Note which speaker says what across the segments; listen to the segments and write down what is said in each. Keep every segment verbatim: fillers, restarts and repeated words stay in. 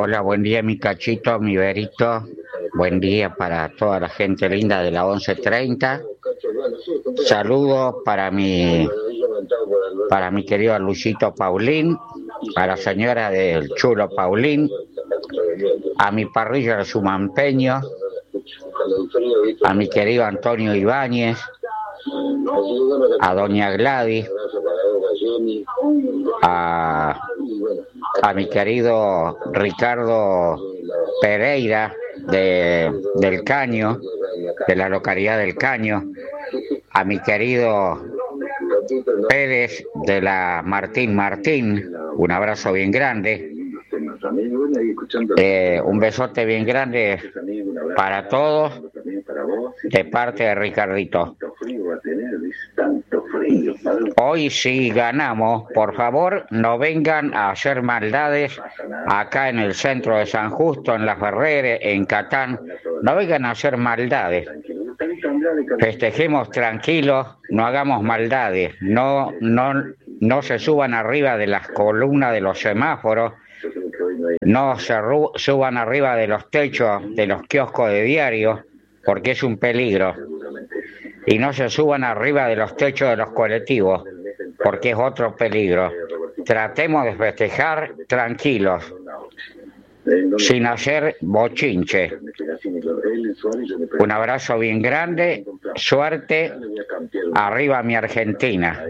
Speaker 1: Hola, buen día mi cachito, mi verito. Buen día para toda la gente linda de la once treinta. Saludos para mi para mi querido Luisito Paulín, a la señora del chulo Paulín, a mi parrilla de Sumampeño, a mi querido Antonio Ibáñez, a doña Gladys, a, a mi querido Ricardo Pereira de, del Caño, de la localidad del Caño, a mi querido Pérez de la Martín Martín, un abrazo bien grande, eh, un besote bien grande para todos de parte de Ricardito. Hoy sí ganamos, por favor no vengan a hacer maldades acá en el centro de San Justo, en Las Ferreres, en Catán, no vengan a hacer maldades. Festejemos tranquilos, no hagamos maldades, no, no, no se suban arriba de las columnas de los semáforos, no se suban arriba de los techos de los kioscos de diario, porque es un peligro, y no se suban arriba de los techos de los colectivos, porque es otro peligro. Tratemos de festejar tranquilos, sin hacer bochinche. Un abrazo bien grande, suerte, arriba mi Argentina.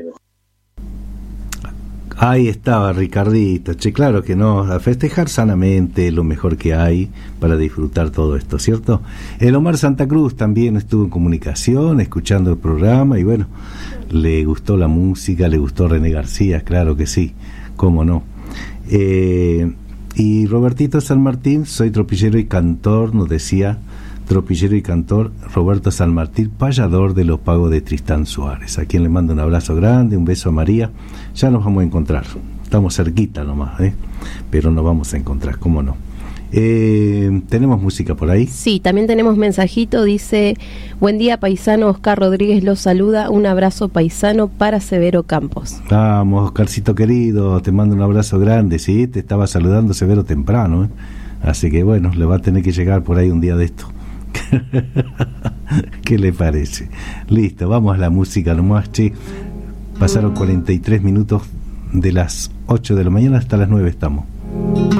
Speaker 2: Ahí estaba Ricardito, che, claro que no, a festejar sanamente lo mejor que hay para disfrutar todo esto, ¿cierto? El Omar Santa Cruz también estuvo en comunicación, escuchando el programa y bueno, le gustó la música, le gustó René García, claro que sí, cómo no. Eh, y Robertito San Martín, soy tropillero y cantor, nos decía tropillero y cantor Roberto San Martín, payador de los pagos de Tristán Suárez, a quien le mando un abrazo grande, un beso a María. Ya nos vamos a encontrar, estamos cerquita nomás, ¿eh? Pero nos vamos a encontrar, cómo no. Eh, ¿Tenemos música por ahí?
Speaker 3: Sí, también tenemos mensajito, dice: buen día paisano, Oscar Rodríguez los saluda, un abrazo paisano para Severo Campos.
Speaker 2: Vamos, Oscarcito querido, te mando un abrazo grande, sí, te estaba saludando Severo temprano, ¿eh? Así que bueno, le va a tener que llegar por ahí un día de esto. ¿Qué le parece? Listo, vamos a la música nomás, che. Pasaron cuarenta y tres minutos de las ocho de la mañana hasta las nueve estamos.